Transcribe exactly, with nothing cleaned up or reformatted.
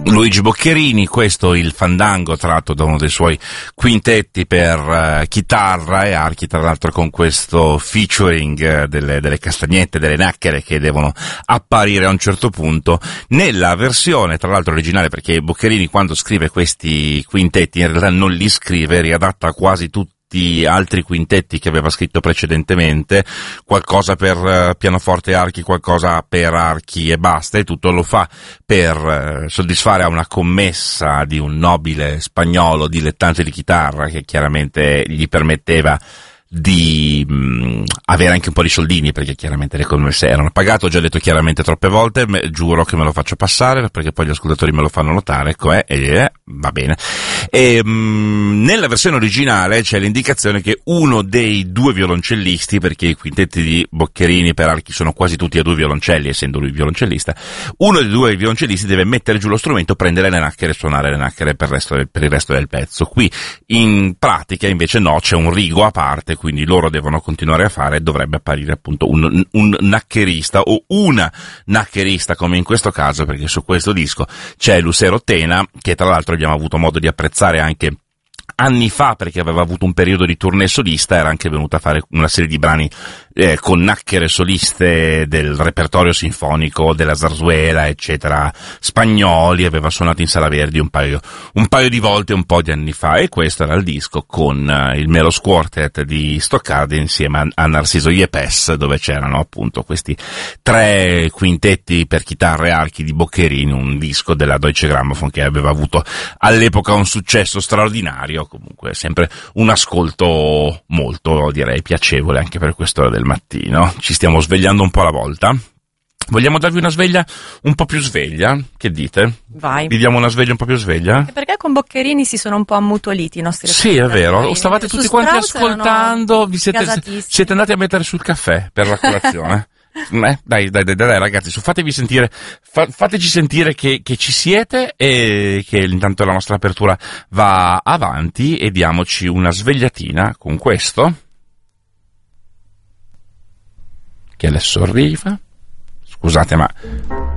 Luigi Boccherini, questo il Fandango tratto da uno dei suoi quintetti per uh, chitarra e archi, tra l'altro con questo featuring uh, delle, delle castagnette, delle nacchere che devono apparire a un certo punto nella versione, tra l'altro originale, perché Boccherini quando scrive questi quintetti in realtà non li scrive, riadatta quasi tutti altri quintetti che aveva scritto precedentemente, qualcosa per uh, pianoforte e archi, qualcosa per archi e basta, e tutto lo fa per uh, soddisfare a una commessa di un nobile spagnolo dilettante di chitarra che chiaramente gli permetteva di mh, avere anche un po' di soldini, perché chiaramente le commesse erano pagate. Ho già detto chiaramente troppe volte, me, giuro che me lo faccio passare perché poi gli ascoltatori me lo fanno notare, ecco, eh, eh, va bene. E mh, nella versione originale c'è l'indicazione che uno dei due violoncellisti, perché i quintetti di Boccherini per archi sono quasi tutti a due violoncelli, essendo lui violoncellista, uno dei due violoncellisti deve mettere giù lo strumento, prendere le nacchere e suonare le nacchere per il resto del, per il resto del pezzo. Qui in pratica invece no, c'è un rigo a parte, quindi loro devono continuare a fare, e dovrebbe apparire appunto un, un naccherista o una naccherista, come in questo caso, perché su questo disco c'è Lucero Tena, che tra l'altro abbiamo avuto modo di apprezzare anche anni fa, perché aveva avuto un periodo di tournée solista, era anche venuta a fare una serie di brani eh, con nacchere soliste del repertorio sinfonico della zarzuela, eccetera, spagnoli, aveva suonato in Sala Verdi un paio, un paio di volte un po' di anni fa, e questo era il disco con uh, il Melos Quartet di Stoccardi insieme a, a Narciso Yepes, dove c'erano appunto questi tre quintetti per chitarre e archi di Boccherini, un disco della Deutsche Grammophon che aveva avuto all'epoca un successo straordinario. Comunque sempre un ascolto molto, direi, piacevole anche per quest'ora del mattino. Ci stiamo svegliando un po' alla volta. Vogliamo darvi una sveglia un po' più sveglia? Che dite? Vai. Vi diamo una sveglia un po' più sveglia? Anche perché con Boccherini si sono un po' ammutoliti i nostri Sì, è vero. Stavate tutti Su quanti Strauss ascoltando, vi siete, siete andati a mettere sul caffè per la colazione. Eh, dai, dai, dai, dai, ragazzi, su, fatevi sentire, fa, fateci sentire che, che ci siete e che intanto la nostra apertura va avanti, e diamoci una svegliatina con questo, che adesso arriva. Scusate, ma